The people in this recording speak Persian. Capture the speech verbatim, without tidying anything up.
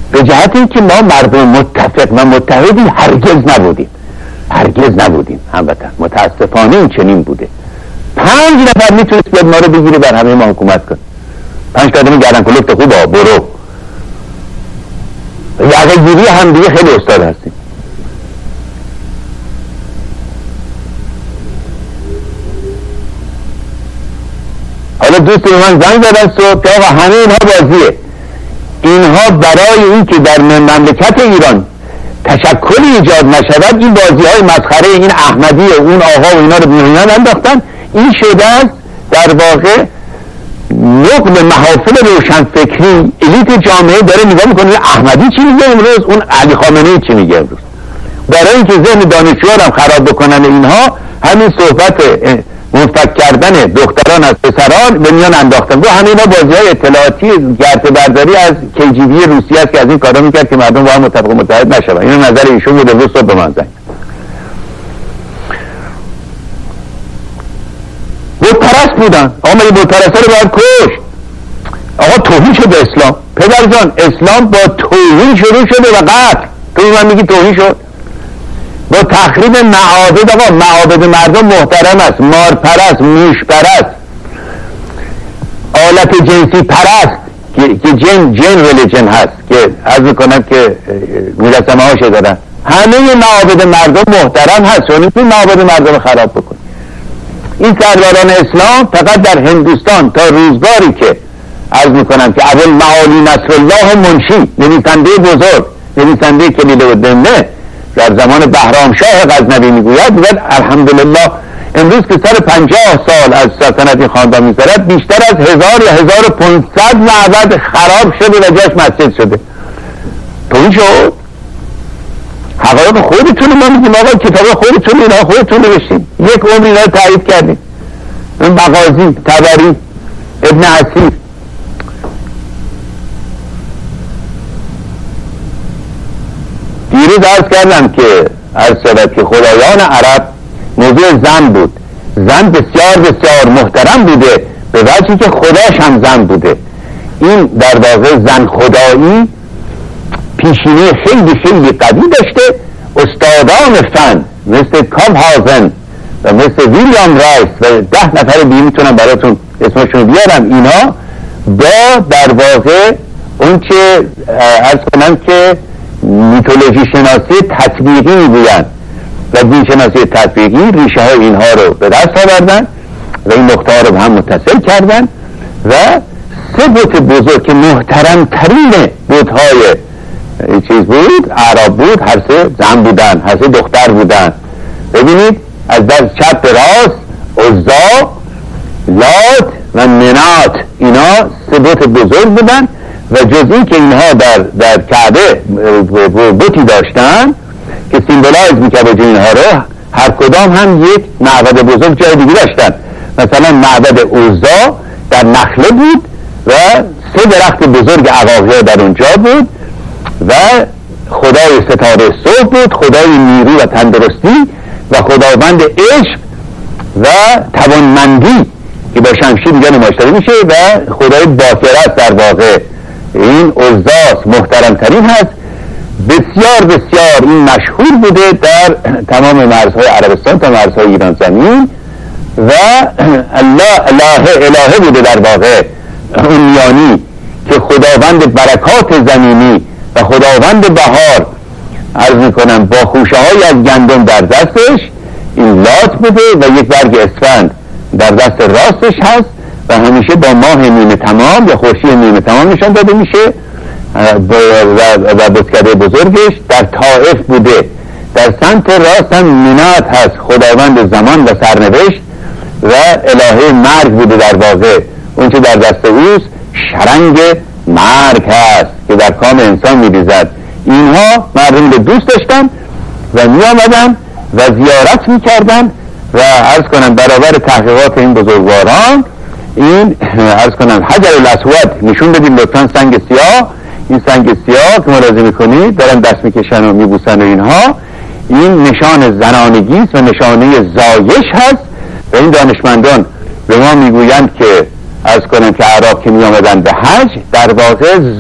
به جهت اینکه ما مردم متفق و متحدی هرگز نبودیم، هرگز نبودیم هموطن. متاسفانه این چنین بوده. پنج نفر میتونست بیاد ما رو بگیره بر همه ما حکومت کن، پنج تا آدم گردن کلفت خوب ها برو یقه گیری هم دیگه خیلی استاد هستیم. حالا دوست به من زنگ زدن صبح که آقا همه اینها بازیه، اینها برای این که در مملکت ایران تشکلی ایجاد نشود این بازی های مسخره این احمدی و اون آقا و اینا رو میان انداختن. این شده است در واقع نقل محافل روشنفکری. الیت جامعه داره نگاه میکنه احمدی چی میگه امروز، اون علی خامنه‌ای چی میگه امروز. برای اینکه ذهن دانشجوها هم خراب بکنن اینها همین صحبت منفک کردن دختران از پسران به میان انداختن. و همه اینا بازی های اطلاعاتی گرد برداری از کی جی بی روسیه است که از این کارا میکرد که مردم با هم متفق و متحد نشون. این نظر ایشون بود. امروز صبح به من زنگ بود پرست بودن. آقا این بود پرست رو باید کشت. آقا توهین شد اسلام. پدر جان اسلام با توهین شروع شده و قتل. تو من میگی توهین شد با تخریب معابد. آقا معابد مردم محترم است، مار پرست، موش پرست، آلت جنسی پرست که, که جن جن ریلیجن هست که عرض میکنم که مجسمه هاشه دارن. همه معابد مردم محترم هست، چون این معابد مردم خراب بکن. این سرداران اسلام فقط در هندوستان تا روزگاری که عرض میکنم که اول معالی نصرالله منشی، نویسنده بزرگ، نویسنده کلیله و دمنه در زمان بهرام شاه غزنوی میگوید میگوید الحمدلله امروز که سر پنجاه سال از سلطنت خاندان میگذرد بیشتر از هزار یا هزار و پانصد معبد خراب شده و جاش مسجد شده. تو این شد حقایق خودتون ما میگیم آقا کتاب خودتون اینا خودتون نوشتین، یک عمر اینا رو تایید کردیم. مغازی، طبری، ابن عسیر. دیروز عرض کردم که عرض شود که خدایان عرب موضوع زن بود. زن بسیار بسیار محترم بوده به وجهی که خداش هم زن بوده. این در واقع زن خدایی پیشینه خیلی خیلی قوی داشته. استادان فن مثل کابهازن و مثل ویلیام رایس و ده نفر دیگه میتونم براتون اسمشون بیارم، اینا با در واقع اون چه عرض کنم که میتولوژی شناسی تطبیقی میگویند و دین شناسی تطبیقی ریشه های اینها رو به دست آوردن و این نقطه ها رو هم متصل کردن و سه بت بزرگ که محترم ترین بت‌های چیز بود عرب بود، هر سه زن بودن، هر سه دختر بودن. ببینید از دست چپ به راست عزا، لات و منات، اینا سه بت بزرگ بودن و جز این که اینها در, در کعبه بتی داشتن که سیمبولایز میکرد وجود اینها رو، هر کدام هم یک معبد بزرگ جای دیگه داشتن. مثلا معبد عزا در نخله بود و سه درخت بزرگ عقاقیه در اونجا بود و خدای ستاره صبح بود، خدای نیرو و تندرستی و خداوند عشق و توانمندی که با شمشیر دیگه نمایشتاری میشه و خدای باکرت در واقع این عزاست، محترم ترین هست. بسیار بسیار این مشهور بوده در تمام مرزهای عربستان تا مرزهای ایران زمین و الله اله اله بوده در واقع اون میانی که خداوند برکات زمینی و خداوند بهار عرض میکنم با خوشه های از گندم در دستش این لات بوده و یک برگ اسفند در دست راستش هست و همیشه با ماه نیمه تمام یا خورشید نیمه تمام نشان داده میشه و بتکده بزرگش در طائف بوده. در سمت راست هم منات هست، خداوند زمان و سرنوشت و الهه مرگ بوده در واقع. اون که در دست اوست شرنگ مرگ هست که در کام انسان میریزد. اینها مردم به دوست داشتن و می آمدن و زیارت میکردن و عرض کنم برابر تحقیقات این بزرگواران این عرض کنم حجر الاسود نشون بدیم لطفا، سنگ سیاه، این سنگ سیاه که ملاحظه میکنید دارن دست میکشن و میبوسن و اینها، این نشان زنانگی است و نشانه زایش هست و این دانشمندان به ما میگویند که عرض کنم که اعراب که می آمدن به حج در واقع